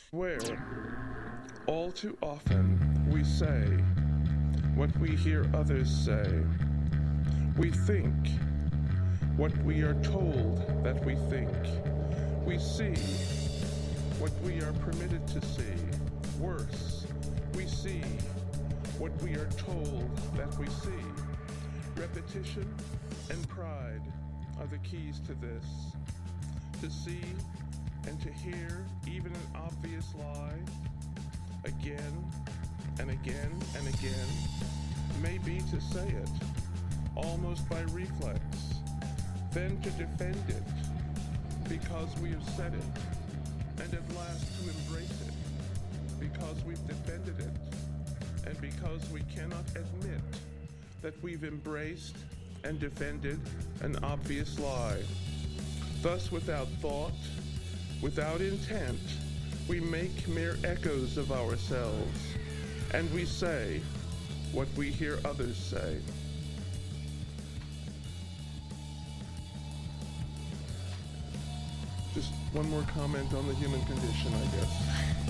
where all too often we say what we hear others say. We think what we are told that we think. We see what we are permitted to see. Worse, we see what we are told that we see. Repetition and pride are the keys to this. To see and to hear even an obvious lie again and again and again may be to say it almost by reflex, then to defend it because we have said it, and at last to embrace it because we've defended it, and because we cannot admit that we've embraced and defended an obvious lie. Thus, without thought, without intent, we make mere echoes of ourselves, and we say what we hear others say. Just one more comment on the human condition, I guess.